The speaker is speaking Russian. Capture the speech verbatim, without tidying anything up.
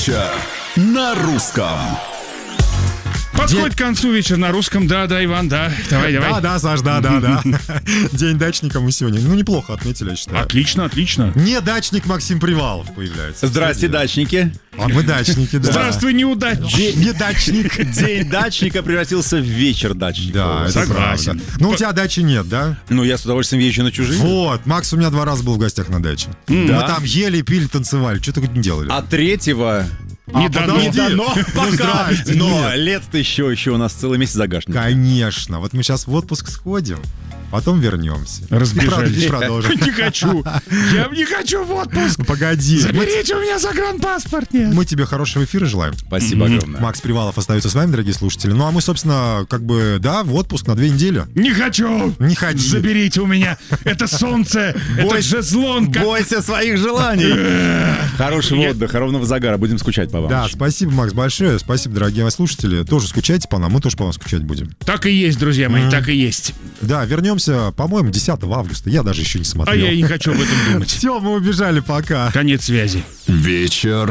Вечер на русском. Подходит к концу вечер на русском. Да, да, Иван, да. Давай, давай. Да, да, Саш, да, да, да. День дачника мы сегодня, ну, неплохо отметили, я считаю. Отлично, отлично. Не дачник Максим Привалов появляется. Здрасте, дачники. А мы дачники, да. Здравствуй, неудачник. Не дачник. День дачника превратился в вечер дачника. Да, это Согласен. правда. Ну, у тебя дачи нет, да? Ну, я с удовольствием езжу на чужие. Вот, Макс у меня два раза был в гостях на даче. Мы Да. там ели, пили, танцевали. Что только не делали. А третьего... Не А, дано. подожди. Не дано Ну, пока. здрасте, Но нет. лет-то еще, еще у нас целый месяц загашник. Конечно. Вот мы сейчас в отпуск сходим, потом вернемся. Разбежались. И продолжим. Не хочу. Я не хочу в отпуск. Погоди. Заберите у меня загранпаспорт. Нет. Мы тебе хорошего эфира желаем. Спасибо огромное. Макс Привалов остается с вами, дорогие слушатели. Ну, а мы, собственно, как бы, да, в отпуск на две недели. Не хочу. Не ходи. Заберите у меня это солнце, это Бойся- шезлонг. Бойся своих желаний. Хорошего отдыха, ровного загара. Будем скучать по вам. Да, спасибо, Макс, большое. Спасибо, дорогие слушатели. Тоже скучайте по нам, мы тоже по вам скучать будем. Так и есть, друзья мои, так и есть. Да, вернемся, по-моему, десятого августа. Я даже еще не А смотрел. я и не хочу об этом думать. Все, мы убежали, пока. Конец связи. Вечер